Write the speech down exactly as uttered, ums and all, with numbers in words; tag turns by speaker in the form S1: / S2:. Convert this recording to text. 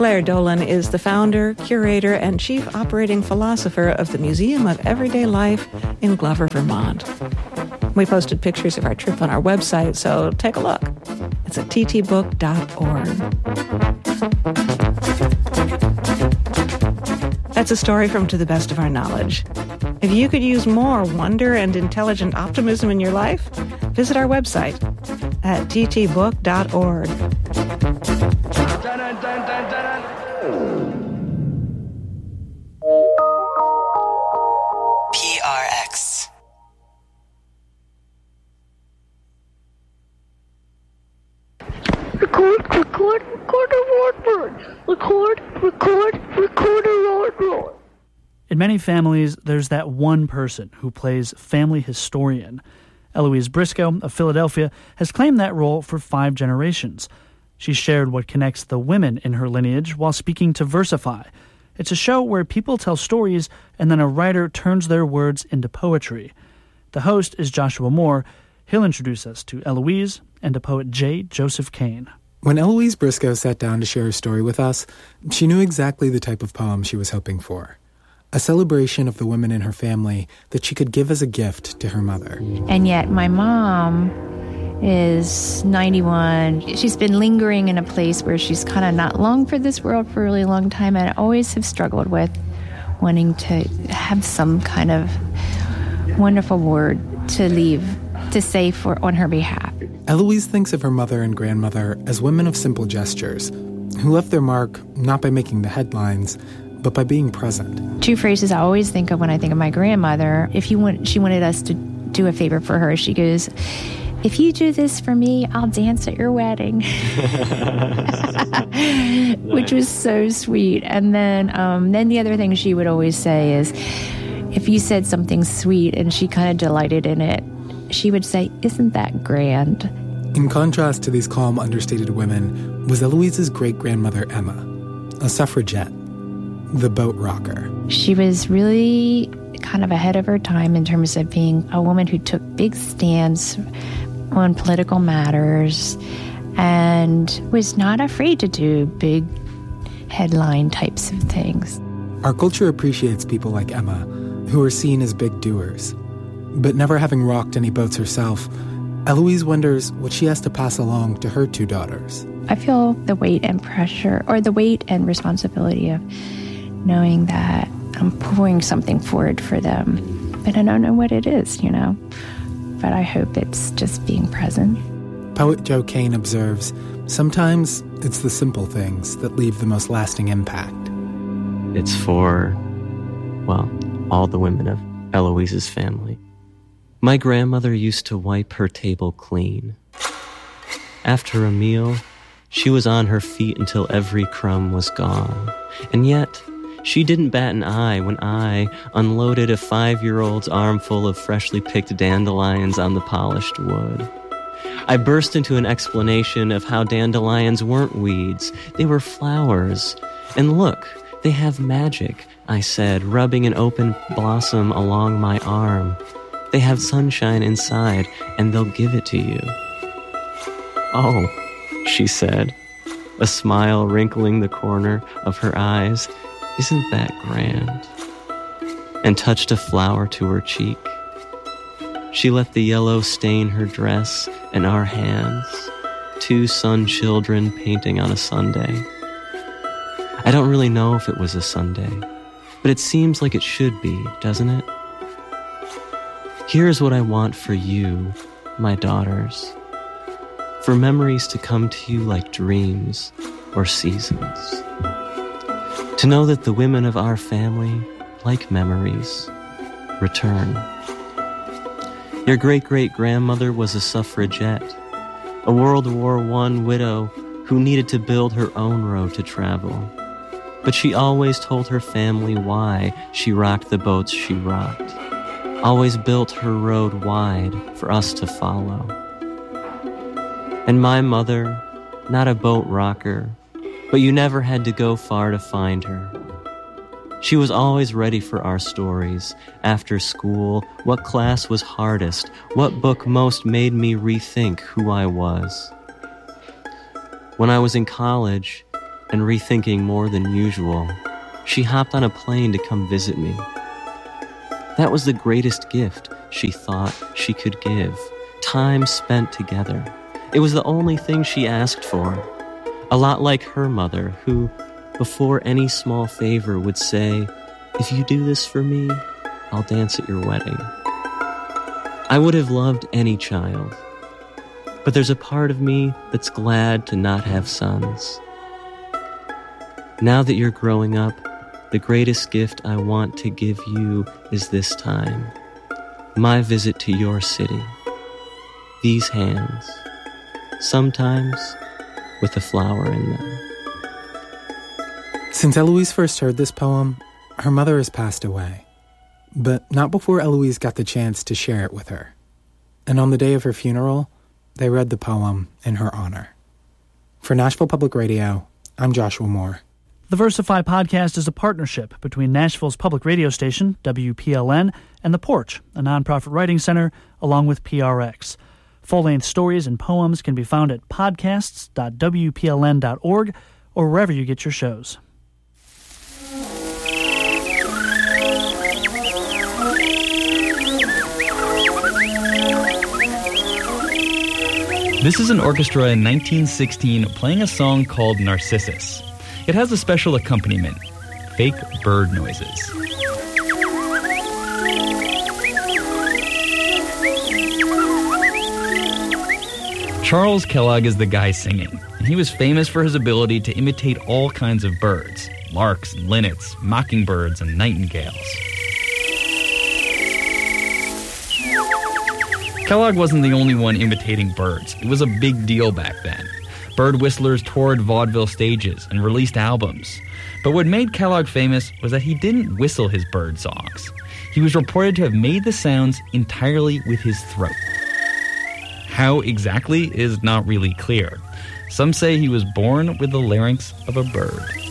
S1: Claire Dolan is the founder, curator, and chief operating philosopher of the Museum of Everyday Life in Glover, Vermont. We posted pictures of our trip on our website, so take a look. It's at t t book dot org. That's a story from To the Best of Our Knowledge. If you could use more wonder and intelligent optimism in your life, visit our website at t t book dot org.
S2: P R X.
S3: Record, record, record a word. Record, record, record a word.
S4: In many families, there's that one person who plays family historian. Eloise Briscoe of Philadelphia has claimed that role for five generations. She shared what connects the women in her lineage while speaking to Versify. It's a show where people tell stories and then a writer turns their words into poetry. The host is Joshua Moore. He'll introduce us to Eloise and to poet J. Joseph Kane.
S5: When Eloise Briscoe sat down to share her story with us, she knew exactly the type of poem she was hoping for. A celebration of the women in her family that she could give as a gift to her mother.
S6: And yet my mom is ninety-one. She's been lingering in a place where she's kind of not long for this world for a really long time, and I always have struggled with wanting to have some kind of wonderful word to leave, to say for on her behalf.
S5: Eloise thinks of her mother and grandmother as women of simple gestures, who left their mark not by making the headlines, but by being present.
S6: Two phrases I always think of when I think of my grandmother. If you want, she wanted us to do a favor for her. She goes, "If you do this for me, I'll dance at your wedding." Which was so sweet. And then, um, then the other thing she would always say is, if you said something sweet and she kind of delighted in it, she would say, "Isn't that grand?"
S5: In contrast to these calm, understated women was Eloise's great-grandmother Emma, a suffragette, the boat rocker.
S6: She was really kind of ahead of her time in terms of being a woman who took big stands on political matters and was not afraid to do big headline types of things.
S5: Our culture appreciates people like Emma, who are seen as big doers. But never having rocked any boats herself, Eloise wonders what she has to pass along to her two daughters.
S6: I feel the weight and pressure, or the weight and responsibility of knowing that I'm pouring something forward for them. But I don't know what it is, you know. But I hope it's just being present.
S5: Poet Joe Kane observes, sometimes it's the simple things that leave the most lasting impact.
S7: It's for, well, all the women of Eloise's family. My grandmother used to wipe her table clean. After a meal, she was on her feet until every crumb was gone. And yet, she didn't bat an eye when I unloaded a five-year-old's armful of freshly picked dandelions on the polished wood. I burst into an explanation of how dandelions weren't weeds, they were flowers. And look, they have magic, I said, rubbing an open blossom along my arm. They have sunshine inside, and they'll give it to you. Oh, she said, a smile wrinkling the corner of her eyes. Isn't that grand? And touched a flower to her cheek. She let the yellow stain her dress and our hands, two sun children painting on a Sunday. I don't really know if it was a Sunday, but it seems like it should be, doesn't it? Here's what I want for you, my daughters. For memories to come to you like dreams or seasons. To know that the women of our family, like memories, return. Your great-great-grandmother was a suffragette, a World War One widow who needed to build her own road to travel. But she always told her family why she rocked the boats she rocked. Always built her road wide for us to follow. And my mother, not a boat rocker, but you never had to go far to find her. She was always ready for our stories. After school, what class was hardest, what book most made me rethink who I was. When I was in college, and rethinking more than usual, she hopped on a plane to come visit me. That was the greatest gift she thought she could give. Time spent together. It was the only thing she asked for. A lot like her mother, who, before any small favor, would say, "If you do this for me, I'll dance at your wedding." I would have loved any child, but there's a part of me that's glad to not have sons. Now that you're growing up, the greatest gift I want to give you is this time. My visit to your city. These hands. Sometimes with a flower in them.
S5: Since Eloise first heard this poem, her mother has passed away. But not before Eloise got the chance to share it with her. And on the day of her funeral, they read the poem in her honor. For Nashville Public Radio, I'm Joshua Moore.
S4: The Versify podcast is a partnership between Nashville's public radio station, W P L N, and The Porch, a nonprofit writing center, along with P R X. Full-length stories and poems can be found at podcasts dot w p l n dot org or wherever you get your shows.
S2: This is an orchestra in nineteen sixteen playing a song called Narcissus. It has a special accompaniment, fake bird noises. Charles Kellogg is the guy singing, and he was famous for his ability to imitate all kinds of birds, larks and linnets, mockingbirds and nightingales. Kellogg wasn't the only one imitating birds. It was a big deal back then. Bird whistlers toured vaudeville stages and released albums. But what made Kellogg famous was that he didn't whistle his bird songs. He was reported to have made the sounds entirely with his throat. How exactly is not really clear. Some say he was born with the larynx of a bird.